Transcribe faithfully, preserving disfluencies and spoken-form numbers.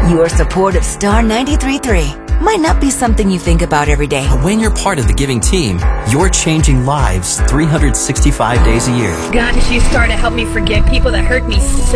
Your support of Star ninety-three point three might not be something you think about every day. But when you're part of the giving team, you're changing lives three hundred sixty-five days a year. God, is you Star to help me forget people that hurt me so